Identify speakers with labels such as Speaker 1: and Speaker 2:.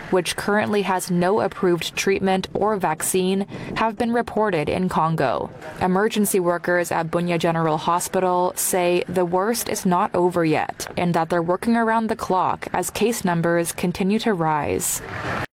Speaker 1: which currently has no approved treatment or vaccine, have been reported in Congo. Emergency workers at Bunia General Hospital say the worst is not over yet and that they're working around the clock as case numbers continue to rise.